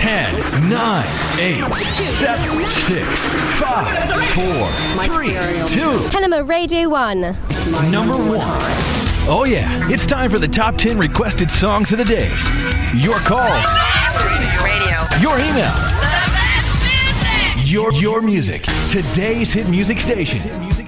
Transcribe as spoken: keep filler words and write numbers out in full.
ten, nine, eight, seven, six, five, four, three, two. Kenema Radio one. Number one. Oh yeah, it's time for the top ten requested songs of the day. Your calls. Radio. Your emails. Your your music. Today's hit music station.